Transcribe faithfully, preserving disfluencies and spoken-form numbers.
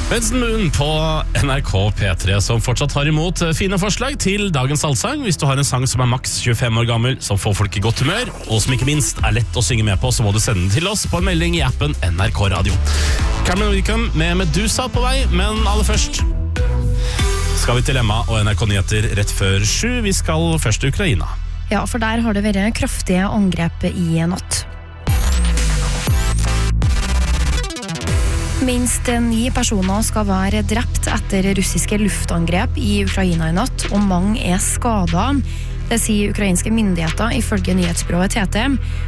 Benson Moon på N R K P tre, som fortsatt har imot fine forslag til dagens allsang. Hvis du har en sang som er maks tjuefem år gammel, som får folk i godt humør, og som ikke minst er lett å synge med på, så må du sende den til oss på en melding i appen N R K Radio. Cameron Wickham med Medusa på vei, men aller først skal vi til Emma og N R K Nyheter rett før sju. Vi skal først til Ukraina. Ja, for der har det vært kraftige angrep i natt. Minst ni personer skal være drept etter russiske luftangrep i Ukraina i natt, og mange er skadet. Det sier ukrainske myndigheter ifølge nyhetsbyrået T T.